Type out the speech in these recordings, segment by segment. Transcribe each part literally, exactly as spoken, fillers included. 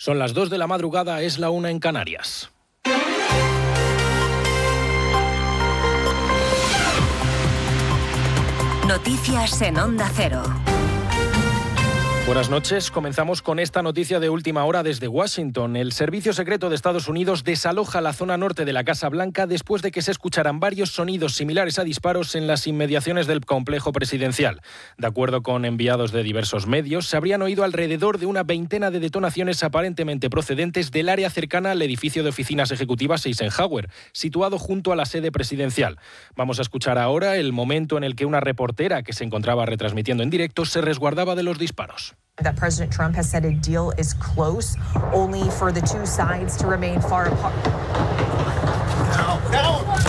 Son las dos de la madrugada, es la una en Canarias. Noticias en Onda Cero. Buenas noches. Comenzamos con esta noticia de última hora desde Washington. El Servicio Secreto de Estados Unidos desaloja la zona norte de la Casa Blanca después de que se escucharan varios sonidos similares a disparos en las inmediaciones del complejo presidencial. De acuerdo con enviados de diversos medios, se habrían oído alrededor de una veintena de detonaciones aparentemente procedentes del área cercana al edificio de oficinas ejecutivas Eisenhower, situado junto a la sede presidencial. Vamos a escuchar ahora el momento en el que una reportera que se encontraba retransmitiendo en directo se resguardaba de los disparos. That President Trump has said a deal is close, only for the two sides to remain far apart. No, no.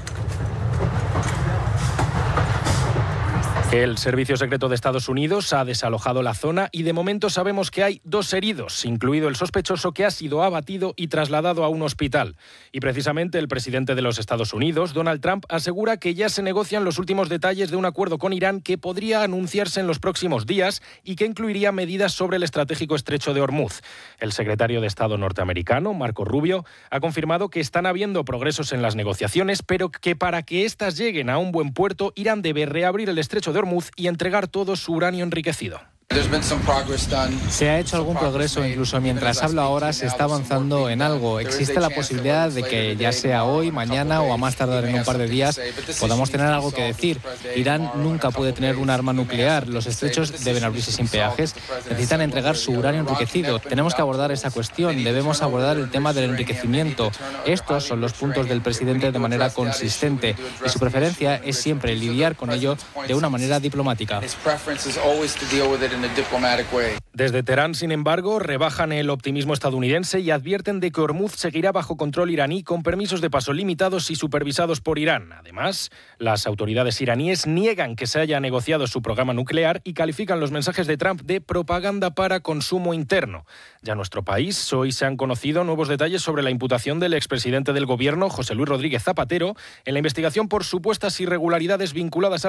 El Servicio Secreto de Estados Unidos ha desalojado la zona y de momento sabemos que hay dos heridos, incluido el sospechoso que ha sido abatido y trasladado a un hospital. Y precisamente el presidente de los Estados Unidos, Donald Trump, asegura que ya se negocian los últimos detalles de un acuerdo con Irán que podría anunciarse en los próximos días y que incluiría medidas sobre el estratégico estrecho de Hormuz. El secretario de Estado norteamericano, Marco Rubio, ha confirmado que están habiendo progresos en las negociaciones, pero que para que éstas lleguen a un buen puerto, Irán debe reabrir el estrecho de Hormuz y entregar todo su uranio enriquecido. Se ha hecho algún progreso, incluso mientras hablo ahora se está avanzando en algo. Existe la posibilidad de que ya sea hoy, mañana o a más tardar en un par de días podamos tener algo que decir. Irán nunca puede tener un arma nuclear. Los estrechos deben abrirse sin peajes. Necesitan entregar su uranio enriquecido. Tenemos que abordar esa cuestión. Debemos abordar el tema del enriquecimiento. Estos son los puntos del presidente de manera consistente y su preferencia es siempre lidiar con ello de una manera diplomática. Desde Teherán, sin embargo, rebajan el optimismo estadounidense y advierten de que Hormuz seguirá bajo control iraní con permisos de paso limitados y supervisados por Irán. Además, las autoridades iraníes niegan que se haya negociado su programa nuclear y califican los mensajes de Trump de propaganda para consumo interno. Ya en nuestro país, hoy se han conocido nuevos detalles sobre la imputación del expresidente del gobierno, José Luis Rodríguez Zapatero, en la investigación por supuestas irregularidades vinculadas a